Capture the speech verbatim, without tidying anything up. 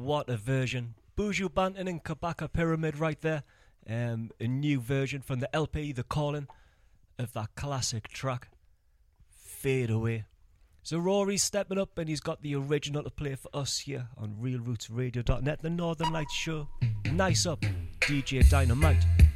what a version. Buju Banton and Kabaka Pyramid right there. Um, a new version from the L P, The Calling, of that classic track, Fade Away. So Rory's stepping up and he's got the original to play for us here on real roots radio dot net, the Northern Lights Show. Nice up, D J Dynamite.